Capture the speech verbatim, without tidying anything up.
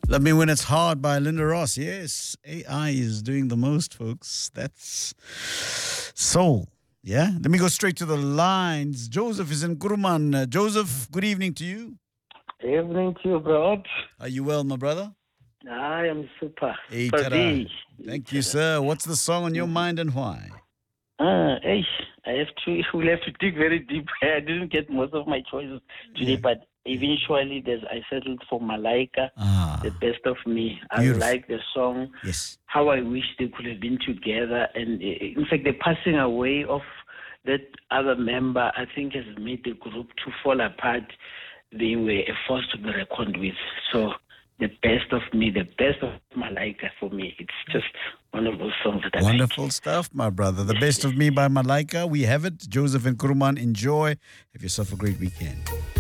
Love Me When It's Hard by Linda Ross. Yes, A I is doing the most, folks. That's soul. Yeah. Let me go straight to the lines. Joseph is in Kuruman. Uh, Joseph, good evening to you. Evening to you, bro. Are you well, my brother? I am super. Hey, Super ta-da. V. Thank you, sir. What's the song on your mind and why? Ah, hey, I have to. We'll have to dig very deep. I didn't get most of my choices today, Yeah. but eventually, there's I settled for Malaika, Ah, the best of me. I beautiful. like the song. yes. How I wish they could have been together, and uh, in fact, the passing away of that other member, I think, has made the group to fall apart. They were a force to be reckoned with. So. The best of me, the best of Malaika for me. It's just one of those songs that I Wonderful like. stuff, my brother. The Best of Me by Malaika. We have it. Joseph and Kuruman, enjoy. Have yourself a great weekend.